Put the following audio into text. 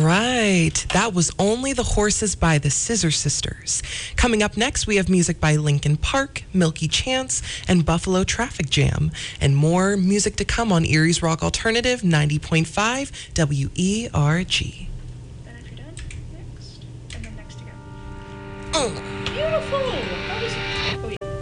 right. That was Only the Horses by the Scissor Sisters. Coming up next, we have music by Linkin Park, Milky Chance, and Buffalo Traffic Jam. And more music to come on Erie's Rock Alternative 90.5 WERG. Then if you're done, next. And then next again. Beautiful.